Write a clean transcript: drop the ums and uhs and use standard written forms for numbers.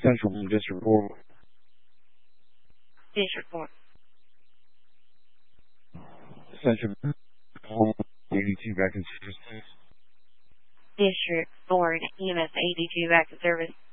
Central District 4. District 4. Central 82 back in service, please. District 4, EMS 82 back in service.